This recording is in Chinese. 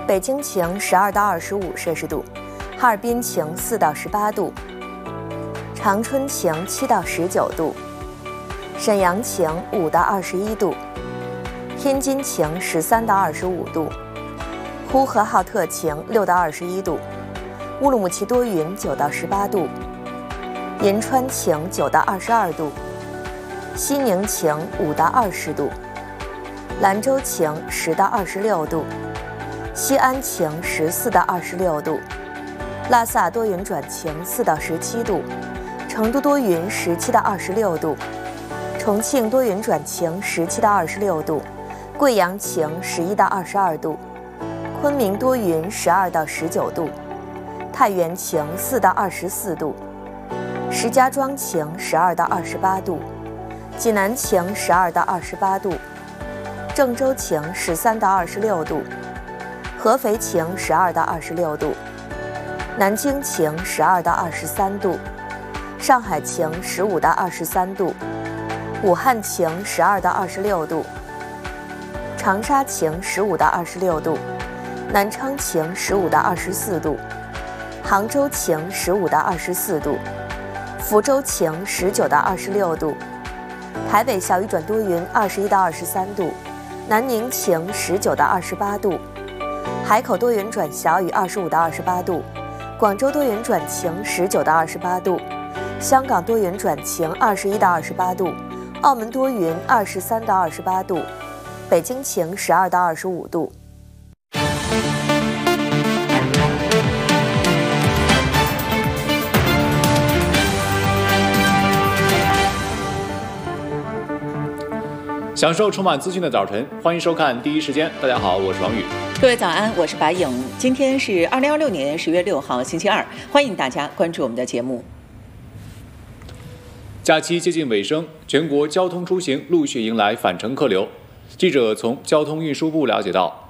北京晴12到25摄氏度，哈尔滨晴4到18度，长春晴7到19度，沈阳晴5到21度，天津晴13到25度，呼和浩特晴6到21度，乌鲁木齐多云9到18度，银川晴9到22度，西宁晴5到20度，兰州晴10到26度，西安晴14到26度，拉萨多云转晴4到17度，成都多云17到26度，重庆多云转晴17到26度，贵阳晴11到22度，昆明多云12到19度，太原晴4到24度，石家庄晴12到28度，济南晴12到28度，郑州晴13到26度，合肥晴12到26度，南京晴12到23度，上海晴15到23度，武汉晴12到26度，长沙晴15到26度，南昌晴15到24度，杭州晴15到24度，福州晴19到26度，台北小雨转多云21到23度，南宁晴19到28度，海口多云转小雨25到28度，广州多云转晴19到28度，香港多云转晴21到28度，澳门多云23到28度，北京晴12到25度。 享受充满资讯的早晨，欢迎收看第一时间。大家好，我是王宇。 各位早安，我是白颖。今天是2016年10月6号，星期二，欢迎大家关注我们的节目。 假期接近尾声，全国交通出行陆续迎来返程客流。记者从交通运输部了解到，